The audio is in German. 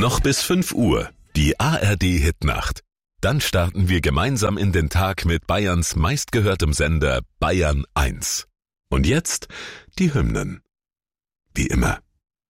Noch bis 5 Uhr, die ARD-Hitnacht. Dann starten wir gemeinsam in den Tag mit Bayerns meistgehörtem Sender Bayern 1. Und jetzt die Hymnen. Wie immer,